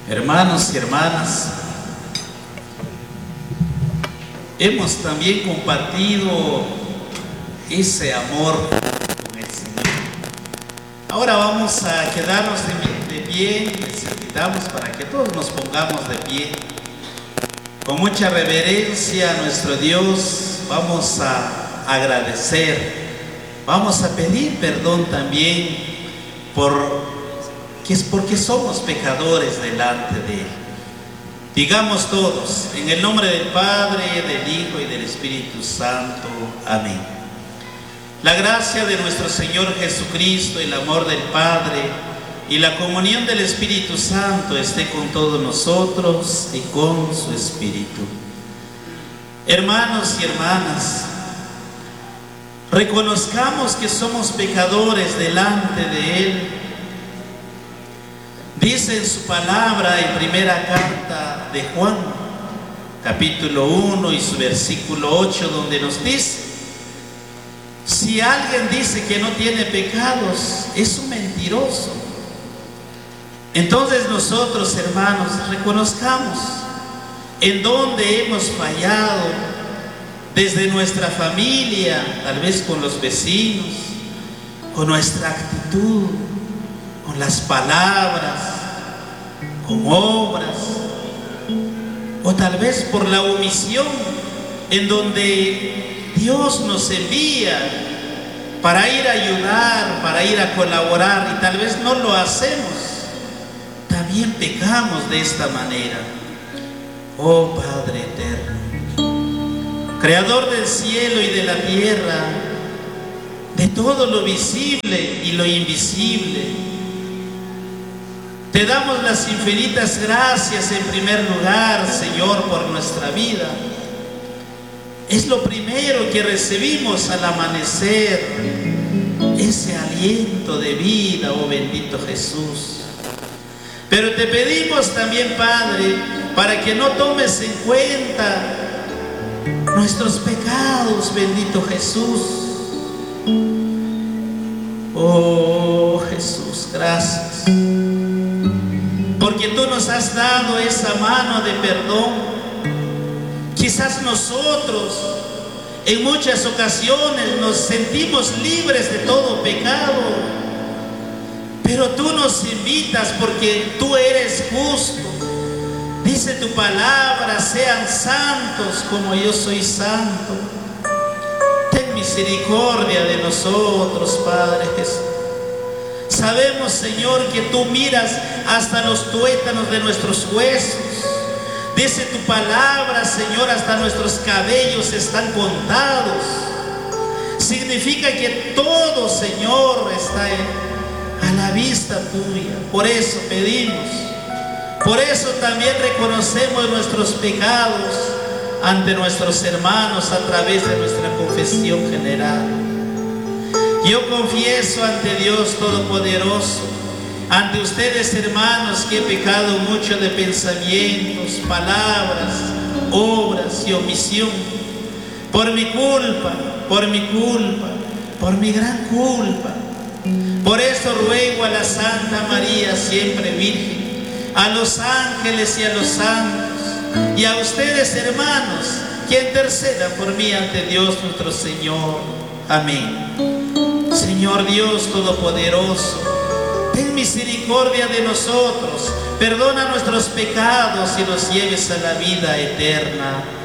Hermanos y hermanas, hemos también compartido ese amor con el Señor. Ahora vamos a quedarnos de pie, les invitamos para que todos nos pongamos de pie. Con mucha reverencia a nuestro Dios vamos a agradecer, vamos a pedir perdón también porque somos pecadores delante de Él. Digamos todos, en el nombre del Padre, del Hijo y del Espíritu Santo. Amén. La gracia de nuestro Señor Jesucristo, el amor del Padre y la comunión del Espíritu Santo esté con todos nosotros y con su Espíritu. Hermanos y hermanas, reconozcamos que somos pecadores delante de Él. Dice en su palabra en primera carta de Juan, capítulo 1 y su versículo 8, donde nos dice: si alguien dice que no tiene pecados, es un mentiroso. Entonces nosotros, hermanos, reconozcamos en dónde hemos fallado, desde nuestra familia, tal vez con los vecinos, con nuestra actitud, con las palabras, con obras, o tal vez por la omisión en donde Dios nos envía para ir a ayudar, para ir a colaborar, y tal vez no lo hacemos. También pecamos de esta manera. Oh Padre eterno, Creador del cielo y de la tierra, de todo lo visible y lo invisible, te damos las infinitas gracias en primer lugar, Señor, por nuestra vida. Es lo primero que recibimos al amanecer, ese aliento de vida, oh bendito Jesús. Pero te pedimos también, Padre, para que no tomes en cuenta nuestros pecados, bendito Jesús. Oh Jesús, gracias, porque tú nos has dado esa mano de perdón. Quizás nosotros en muchas ocasiones nos sentimos libres de todo pecado, pero tú nos invitas porque tú eres justo. Dice tu palabra: sean santos como yo soy santo. Ten misericordia de nosotros, Padre Jesús. Sabemos, Señor, que tú miras hasta los tuétanos de nuestros huesos. Dice tu palabra, Señor, hasta nuestros cabellos están contados. Significa que todo, Señor, está a la vista tuya. Por eso pedimos, por eso también reconocemos nuestros pecados ante nuestros hermanos a través de nuestra confesión general. Yo confieso ante Dios Todopoderoso, ante ustedes, hermanos, que he pecado mucho de pensamientos, palabras, obras y omisión, por mi culpa, por mi gran culpa. Por eso ruego a la Santa María, siempre Virgen, a los ángeles y a los santos, y a ustedes, hermanos, que intercedan por mí ante Dios nuestro Señor. Amén. Señor Dios Todopoderoso, ten misericordia de nosotros, perdona nuestros pecados y nos lleves a la vida eterna.